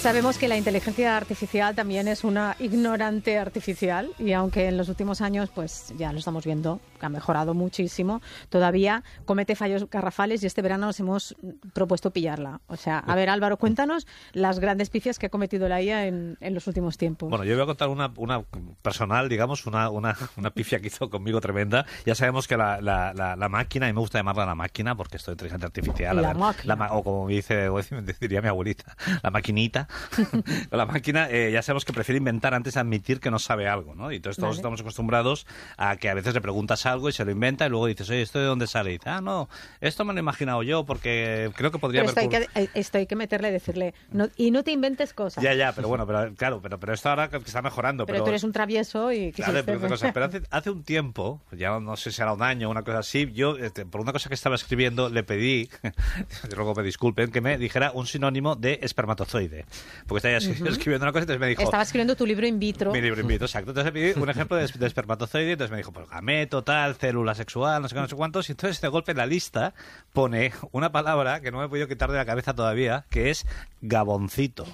Sabemos que la inteligencia artificial también es una ignorante artificial y aunque en los últimos años pues ya lo estamos viendo, que ha mejorado muchísimo, todavía comete fallos garrafales y este verano nos hemos propuesto pillarla. O sea, a ver, Álvaro, cuéntanos las grandes pifias que ha cometido la IA en los últimos tiempos. Bueno, yo voy a contar una personal, digamos, una pifia que hizo conmigo tremenda. Ya sabemos que la máquina, y me gusta llamarla la máquina porque esto de inteligencia artificial, o como diría mi abuelita, la maquinita. La máquina, ya sabemos que prefiere inventar antes de admitir que no sabe algo, ¿no? Y entonces todos estamos acostumbrados a que a veces le preguntas algo y se lo inventa y luego dices, oye, ¿esto de dónde sale? Y dice, no, esto me lo he imaginado yo porque creo que podría haber... Esto hay que meterle y decirle, y no te inventes cosas. Ya, pero bueno, pero esto ahora que está mejorando. Pero tú eres un travieso y... Claro, pero hace un tiempo, ya no sé si era un año o una cosa así, yo, por una cosa que estaba escribiendo, le pedí, luego me disculpen, que me dijera un sinónimo de espermatozoide. Porque estaba escribiendo una cosa y entonces me dijo... Estaba escribiendo tu libro in vitro. Mi libro in vitro, exacto. Entonces le pedí un ejemplo de espermatozoide y entonces me dijo, pues gameto, tal, célula sexual, no sé qué, no sé cuántos. Y entonces de golpe en la lista pone una palabra que no me he podido quitar de la cabeza todavía, que es gaboncito.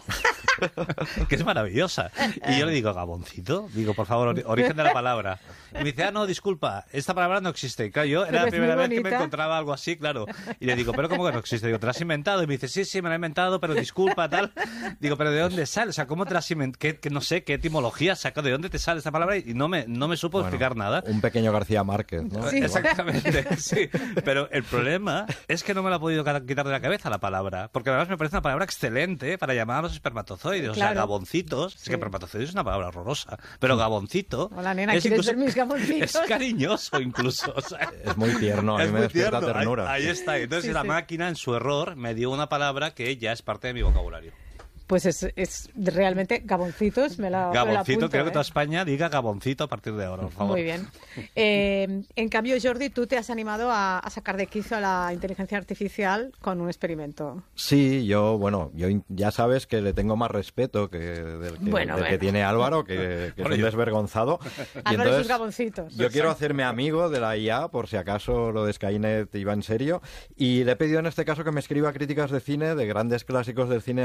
Que es maravillosa. Y yo le digo, ¿gaboncito? Digo, por favor, origen de la palabra. Y me dice, no, disculpa, esta palabra no existe. Y claro, yo era la primera vez que me encontraba algo así, claro. Y le digo, ¿pero cómo que no existe? Digo, ¿te la has inventado? Y me dice, sí, me la he inventado, pero disculpa, tal. Digo, ¿pero de dónde sale? O sea, ¿cómo te la has inventado? Que no sé, ¿qué etimología saca? ¿De dónde te sale esta palabra? Y no me supo explicar nada. Un pequeño García Márquez, ¿no? Sí. Exactamente, sí. Pero el problema es que no me la he podido quitar de la cabeza la palabra. Porque además me parece una palabra excelente para llamar a los espermatozoides. Claro. O sea, gaboncitos. Sí. Es que espermatozoides es una palabra horrorosa. Pero gaboncito... Hola, nena, ¿quieres ver mis gaboncitos? Es cariñoso incluso. O sea, es muy tierno, a mí me despierta ternura. Ahí está. Entonces la máquina, en su error, me dio una palabra que ya es parte de mi vocabulario. Pues es realmente gaboncitos, Gaboncito, creo que toda España diga gaboncito a partir de ahora, por favor. Muy bien. En cambio, Jordi, tú te has animado a sacar de quicio a la inteligencia artificial con un experimento. Sí, yo ya sabes que le tengo más respeto del que tiene Álvaro, que es un desvergonzado. Álvaro y sus gaboncitos. Yo quiero hacerme amigo de la IA, por si acaso lo de Skynet iba en serio, y le he pedido en este caso que me escriba críticas de cine, de grandes clásicos del cine